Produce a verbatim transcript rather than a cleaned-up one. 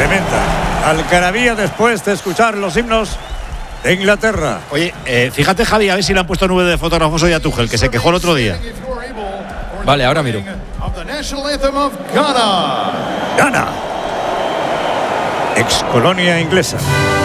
Tremenda algarabía después de escuchar los himnos de Inglaterra. Oye, eh, fíjate, Javi, a ver si le han puesto nube de fotógrafos hoy a Tuchel, que se quejó el otro día. Vale, ahora miro. Ghana, ex colonia inglesa.